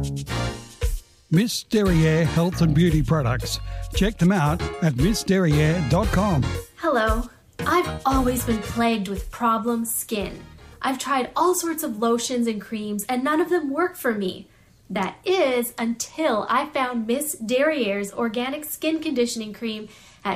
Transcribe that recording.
Miss Derriere Health and Beauty Products. Check them out at missderriere.com. Hello. I've always been plagued with problem skin. I've tried all sorts of lotions and creams, and none of them work for me. That is, until I found Miss Derriere's Organic Skin Conditioning Cream